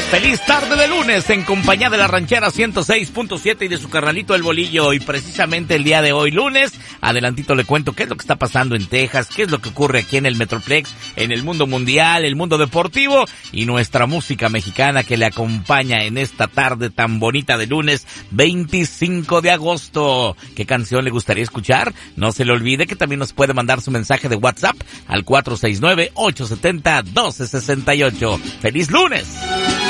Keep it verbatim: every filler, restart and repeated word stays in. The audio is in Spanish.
Feliz tarde de lunes en compañía de la ranchera ciento seis punto siete y de su carnalito El Bolillo. Y precisamente el día de hoy, lunes, adelantito le cuento qué es lo que está pasando en Texas, qué es lo que ocurre aquí en el Metroplex, en el mundo mundial, el mundo deportivo y nuestra música mexicana que le acompaña en esta tarde tan bonita de lunes veinticinco de agosto. ¿Qué canción le gustaría escuchar? No se le olvide que también nos puede mandar su mensaje de WhatsApp al cuatro seis nueve, ocho siete cero, uno dos seis ocho. ¡Feliz lunes!